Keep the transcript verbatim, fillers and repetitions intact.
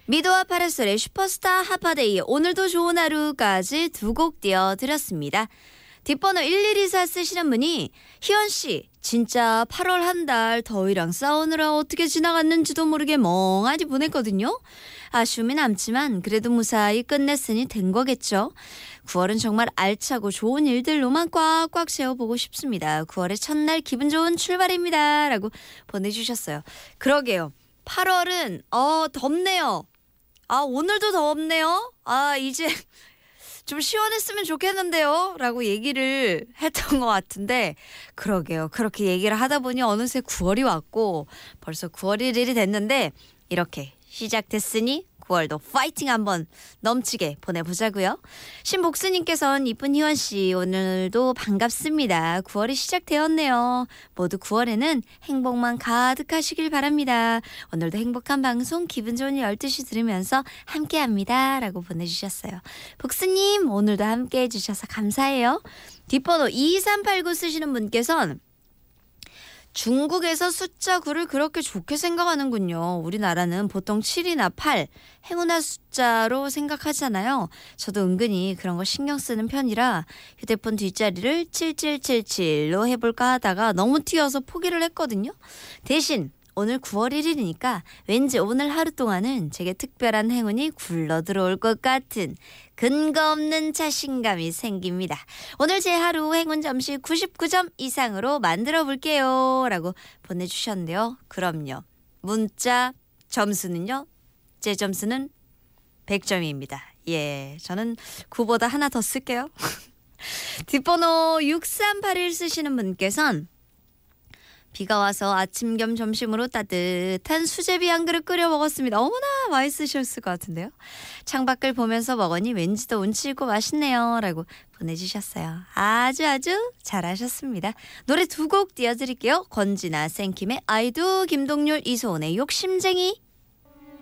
미도와 파라솔의 슈퍼스타 하파데이 오늘도 좋은 하루까지 두 곡 띄워드렸습니다. 뒷번호 일일이사 쓰시는 분이 희연씨 진짜 팔월 한 달 더위랑 싸우느라 어떻게 지나갔는지도 모르게 멍하니 보냈거든요. 아쉬움이 남지만 그래도 무사히 끝냈으니 된 거겠죠. 구월은 정말 알차고 좋은 일들로만 꽉꽉 채워보고 싶습니다. 구월의 첫날 기분 좋은 출발입니다. 라고 보내주셨어요. 그러게요. 팔월은 어 덥네요. 아 오늘도 덥네요. 아 이제 좀 시원했으면 좋겠는데요. 라고 얘기를 했던 것 같은데 그러게요. 그렇게 얘기를 하다 보니 어느새 구월이 왔고 벌써 구월 일일이 됐는데 이렇게 시작됐으니 구월도 파이팅 한번 넘치게 보내보자고요. 신복수님께서는 이쁜 희원씨 오늘도 반갑습니다. 구월이 시작되었네요. 모두 구월에는 행복만 가득하시길 바랍니다. 오늘도 행복한 방송 기분 좋은 열두 시 들으면서 함께합니다. 라고 보내주셨어요. 복수님 오늘도 함께해 주셔서 감사해요. 뒷번호 이삼팔구 쓰시는 분께서는 중국에서 숫자 구를 그렇게 좋게 생각하는군요. 우리나라는 보통 칠이나 팔, 행운의 숫자로 생각하잖아요. 저도 은근히 그런 거 신경 쓰는 편이라 휴대폰 뒷자리를 칠칠칠칠로 해볼까 하다가 너무 튀어서 포기를 했거든요. 대신 오늘 구월 일일이니까 왠지 오늘 하루 동안은 제게 특별한 행운이 굴러 들어올 것 같은 근거 없는 자신감이 생깁니다. 오늘 제 하루 행운 점수 구십구 점 이상으로 만들어 볼게요. 라고 보내주셨는데요. 그럼요. 문자 점수는요. 제 점수는 백 점입니다. 예, 저는 구보다 하나 더 쓸게요. 뒷번호 육삼팔일 쓰시는 분께서는 비가 와서 아침 겸 점심으로 따뜻한 수제비 한 그릇 끓여 먹었습니다. 어머나 맛있으셨을 것 같은데요. 창밖을 보면서 먹으니 왠지 더 운치 있고 맛있네요. 라고 보내주셨어요. 아주 아주 잘하셨습니다. 노래 두 곡 띄워드릴게요. 권진아 생킴의 아이도 김동률 이소은의 욕심쟁이.